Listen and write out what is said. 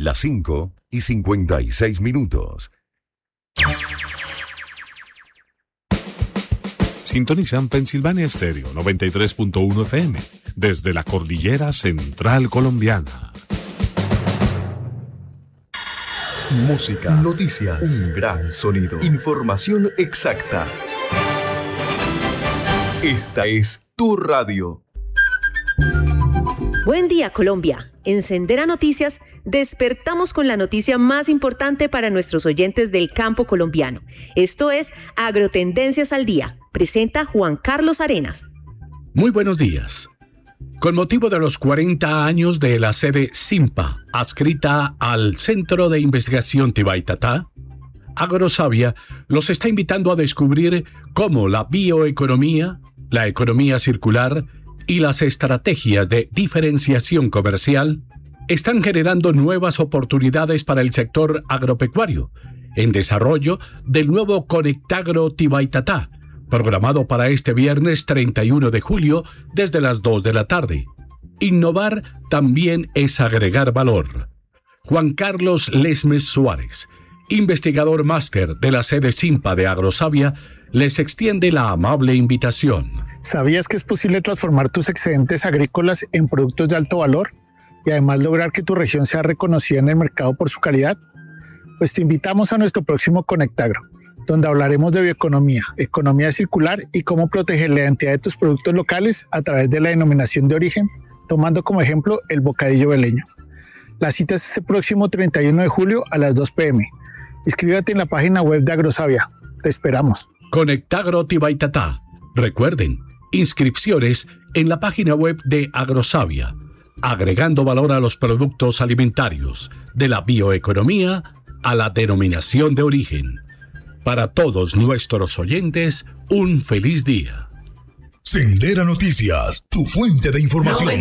Las 5:56. Sintonizan Pensilvania Estéreo 93.1 FM desde la cordillera central colombiana. Música, noticias, un gran sonido, información exacta. Esta es tu radio. Buen día, Colombia. En Sendera Noticias despertamos con la noticia más importante para nuestros oyentes del campo colombiano. Esto es Agrotendencias al Día. Presenta Juan Carlos Arenas. Muy buenos días. Con motivo de los 40 años de la sede SIMPA, adscrita al Centro de Investigación Tibaitatá, Agrosavia los está invitando a descubrir cómo la bioeconomía, la economía circular y las estrategias de diferenciación comercial están generando nuevas oportunidades para el sector agropecuario en desarrollo del nuevo Conectagro Tibaitatá, programado para este viernes 31 de julio desde las 2 de la tarde. Innovar también es agregar valor. Juan Carlos Lesmes Suárez, investigador máster de la sede SIMPA de Agrosavia, les extiende la amable invitación. ¿Sabías que es posible transformar tus excedentes agrícolas en productos de alto valor y además lograr que tu región sea reconocida en el mercado por su calidad? Pues te invitamos a nuestro próximo Conectagro, donde hablaremos de bioeconomía, economía circular y cómo proteger la identidad de tus productos locales a través de la denominación de origen, tomando como ejemplo el bocadillo veleño. La cita es este próximo 31 de julio a las 2 p.m. Inscríbete en la página web de Agrosavia. Te esperamos. Conectagro Tibaitatá. Recuerden, inscripciones en la página web de Agrosavia, agregando valor a los productos alimentarios, de la bioeconomía a la denominación de origen. Para todos nuestros oyentes, un feliz día. Sendera Noticias, tu fuente de información.